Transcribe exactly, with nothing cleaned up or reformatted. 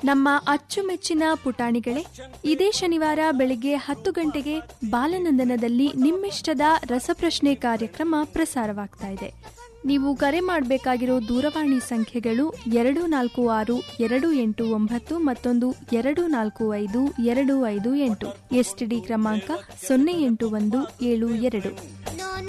ನಮ್ಮ ಅಚ್ಚುಮೆಚ್ಚಿನ ಪುಟಾಣಿಗಳೇ, ಇದೇ ಶನಿವಾರ ಬೆಳಿಗ್ಗೆ ಹತ್ತು ಗಂಟೆಗೆ ಬಾಲನಂದನದಲ್ಲಿ ನಿಮ್ಮಿಷ್ಟದ ರಸಪ್ರಶ್ನೆ ಕಾರ್ಯಕ್ರಮ ಪ್ರಸಾರವಾಗ್ತಾ ಇದೆ. ನೀವು ಕರೆ ಮಾಡಬೇಕಾಗಿರೋ ದೂರವಾಣಿ ಸಂಖ್ಯೆಗಳು ಎರಡು ನಾಲ್ಕು ಆರು ಎರಡು ಎಂಟು ಒಂಬತ್ತು ಮತ್ತೊಂದು ಎರಡು ನಾಲ್ಕು ಐದು ಎರಡು ಐದು ಎಂಟು. ಎಸ್ಟಿಡಿ ಕ್ರಮಾಂಕ ಸೊನ್ನೆ ಎಂಟು ಒಂದು ಏಳು ಎರಡು.